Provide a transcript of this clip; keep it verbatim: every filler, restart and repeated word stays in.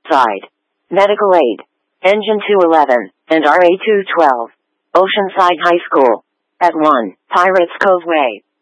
Side. Medical Aid. Engine two eleven, and R A two twelve. Oceanside High School. At one, Pirates Cove Way.